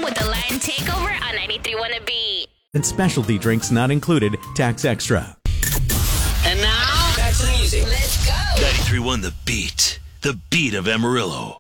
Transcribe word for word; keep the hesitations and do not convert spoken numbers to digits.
with the Lion Takeover on ninety-three point one The Beat. And specialty drinks not included, tax extra. And now, back to the music. Let's go. ninety-three point one The Beat. The beat of Amarillo.